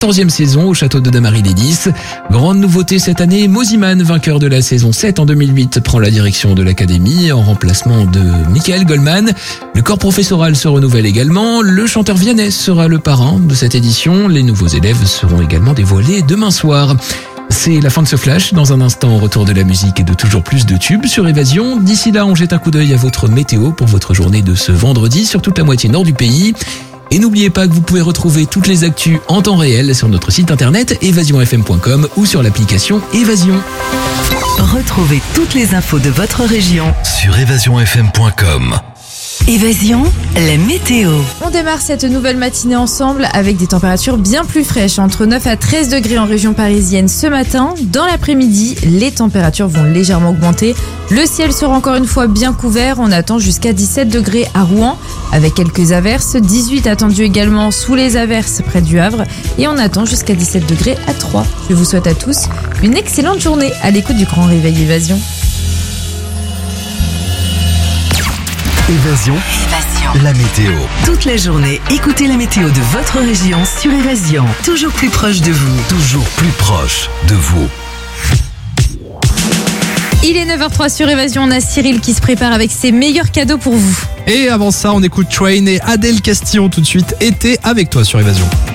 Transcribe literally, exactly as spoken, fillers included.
quatorzième saison au château de Damary-les-Lys. Grande nouveauté cette année, Mosimann, vainqueur de la saison sept en deux mille huit, prend la direction de l'académie en remplacement de Michael Goldman. Le corps professoral se renouvelle également. Le chanteur Vianney sera le parrain de cette édition. Les nouveaux élèves seront également dévoilés demain soir. C'est la fin de ce flash. Dans un instant, retour de la musique et de toujours plus de tubes sur Évasion. D'ici là, on jette un coup d'œil à votre météo pour votre journée de ce vendredi sur toute la moitié nord du pays. Et n'oubliez pas que vous pouvez retrouver toutes les actus en temps réel sur notre site internet évasion f m point com ou sur l'application Évasion. Retrouvez toutes les infos de votre région sur évasion f m point com. Évasion, la météo. On démarre cette nouvelle matinée ensemble avec des températures bien plus fraîches, entre neuf à treize degrés en région parisienne ce matin. Dans l'après-midi, les températures vont légèrement augmenter. Le ciel sera encore une fois bien couvert. On attend jusqu'à dix-sept degrés à Rouen avec quelques averses. dix-huit attendus également sous les averses près du Havre. Et on attend jusqu'à dix-sept degrés à Troyes. Je vous souhaite à tous une excellente journée à l'écoute du Grand Réveil Évasion. Évasion, Évasion, la météo. toute la journée, écoutez la météo de votre région sur Évasion. Toujours plus proche de vous. Toujours plus proche de vous. Il est neuf heures zéro trois sur Évasion. On a Cyril qui se prépare avec ses meilleurs cadeaux pour vous. Et avant ça, on écoute Train et Adèle Castillon tout de suite. Été avec toi sur Évasion.